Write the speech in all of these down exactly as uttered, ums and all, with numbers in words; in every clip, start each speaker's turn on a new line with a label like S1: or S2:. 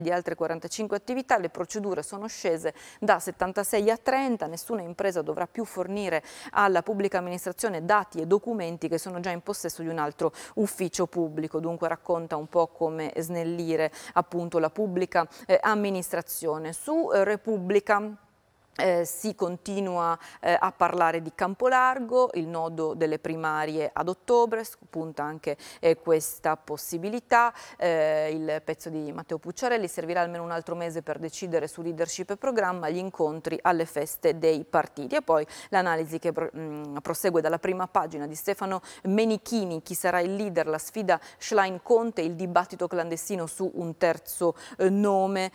S1: di altre quarantacinque attività, le procedure sono scese da settantasei a trenta, nessuna impresa dovrà più fornire alla pubblica amministrazione dati e documenti che sono già in possesso di un altro ufficio pubblico, dunque racconta un po' come snellire appunto la pubblica eh, amministrazione. Su eh, Repubblica Eh, si continua eh, a parlare di Campolargo, il nodo delle primarie ad ottobre, spunta anche eh, questa possibilità. Eh, il pezzo di Matteo Pucciarelli: servirà almeno un altro mese per decidere su leadership e programma, gli incontri alle feste dei partiti. E poi l'analisi che mh, prosegue dalla prima pagina di Stefano Menichini: chi sarà il leader, la sfida Schlein-Conte, il dibattito clandestino su un terzo eh, nome,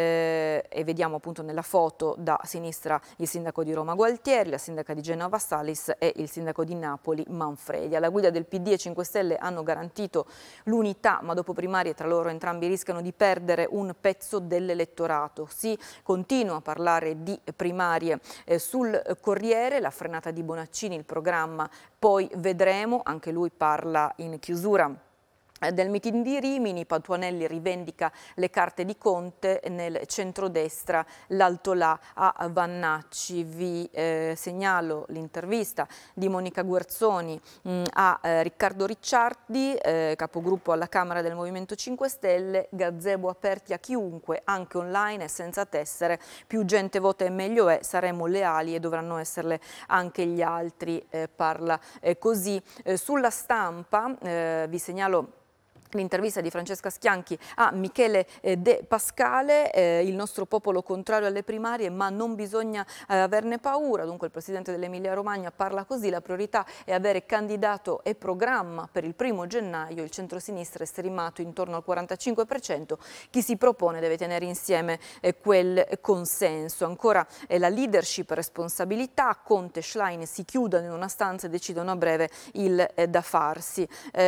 S1: eh, e vediamo appunto nella foto da sinistra il sindaco di Roma Gualtieri, la sindaca di Genova Salis e il sindaco di Napoli Manfredi. Alla guida del P D e cinque Stelle hanno garantito l'unità, ma dopo primarie tra loro entrambi rischiano di perdere un pezzo dell'elettorato. Si continua a parlare di primarie eh, sul Corriere, la frenata di Bonaccini, il programma poi vedremo, anche lui parla in chiusura del meeting di Rimini. Patuanelli rivendica le carte di Conte, nel centrodestra l'altolà a Vannacci. Vi eh, segnalo l'intervista di Monica Guerzoni mh, a eh, Riccardo Ricciardi, eh, capogruppo alla Camera del Movimento cinque Stelle: gazebo aperti a chiunque, anche online e senza tessere, più gente vota e meglio è, saremo leali e dovranno esserle anche gli altri, eh, parla eh, così. Eh, sulla Stampa eh, vi segnalo l'intervista di Francesca Schianchi a Michele eh, De Pascale: eh, il nostro popolo contrario alle primarie, ma non bisogna eh, averne paura. Dunque il presidente dell'Emilia Romagna parla così: la priorità è avere candidato e programma per il primo gennaio, il centrosinistra è streamato intorno al quarantacinque per cento, chi si propone deve tenere insieme eh, quel consenso. Ancora eh, la leadership, responsabilità, Conte e Schlein si chiudono in una stanza e decidono a breve il eh, da farsi.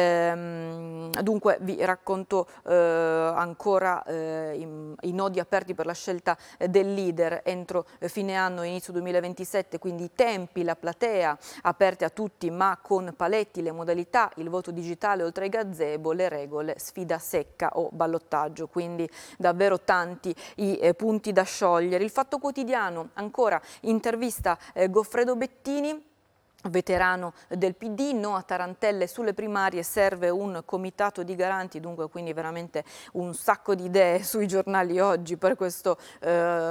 S1: Ehm, dunque vi racconto eh, ancora eh, i, i nodi aperti per la scelta eh, del leader entro eh, fine anno e inizio duemilaventisette, quindi i tempi, la platea aperte a tutti ma con paletti, le modalità, il voto digitale oltre ai gazebo, le regole, sfida secca o ballottaggio, quindi davvero tanti i eh, punti da sciogliere. Il Fatto Quotidiano, ancora intervista eh, Goffredo Bettini, veterano del P D: no a tarantelle sulle primarie, serve un comitato di garanti. Dunque quindi veramente un sacco di idee sui giornali oggi per questo eh,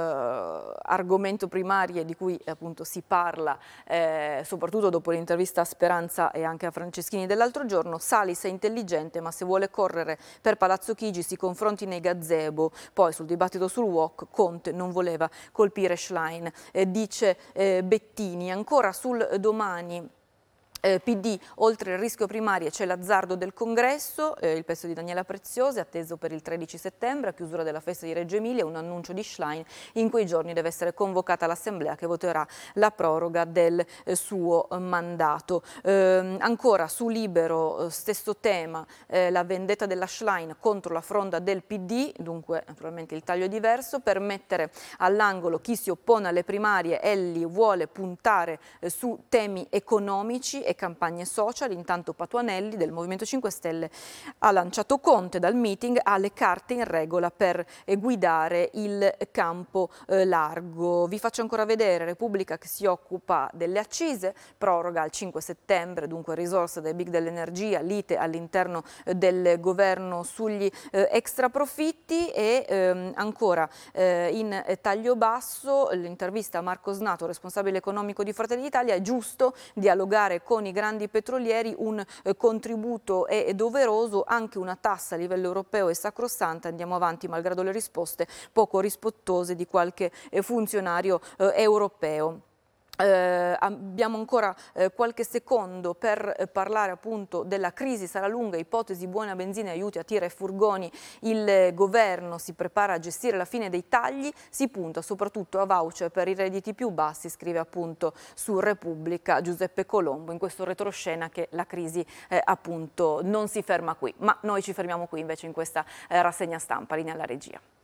S1: argomento primarie di cui appunto si parla eh, soprattutto dopo l'intervista a Speranza e anche a Franceschini dell'altro giorno. Salis è intelligente, ma se vuole correre per Palazzo Chigi si confronti nei gazebo. Poi sul dibattito sul W O C Conte non voleva colpire Schlein, eh, dice eh, Bettini. Ancora sul Domani Eh, P D, oltre il rischio primarie c'è l'azzardo del congresso, eh, il pezzo di Daniela Preziosi, atteso per il tredici settembre, a chiusura della festa di Reggio Emilia, un annuncio di Schlein: in quei giorni deve essere convocata l'assemblea che voterà la proroga del eh, suo eh, mandato. Eh, ancora su Libero, eh, stesso tema, eh, la vendetta della Schlein contro la fronda del P D, dunque naturalmente il taglio è diverso, per mettere all'angolo chi si oppone alle primarie. Elli vuole puntare eh, su temi economici e campagne social. Intanto Patuanelli del Movimento cinque Stelle ha lanciato Conte dal meeting, ha le carte in regola per eh, guidare il campo eh, largo. Vi faccio ancora vedere Repubblica che si occupa delle accise, proroga al cinque settembre, dunque risorse dai big dell'energia, lite all'interno eh, del governo sugli eh, extra profitti. E ehm, ancora eh, in eh, taglio basso l'intervista a Marco Snato, responsabile economico di Fratelli d'Italia: è giusto dialogare con i grandi petrolieri, un eh, contributo è doveroso, anche una tassa a livello europeo è sacrosanta, andiamo avanti malgrado le risposte poco rispettose di qualche eh, funzionario eh, europeo. Eh, abbiamo ancora eh, qualche secondo per eh, parlare appunto della crisi sarà lunga, ipotesi buona benzina, aiuti a tira e furgoni, il eh, governo si prepara a gestire la fine dei tagli, si punta soprattutto a voucher per i redditi più bassi, scrive appunto su Repubblica Giuseppe Colombo, in questo retroscena che la crisi eh, appunto non si ferma qui, ma noi ci fermiamo qui invece in questa eh, rassegna stampa. Linea alla regia.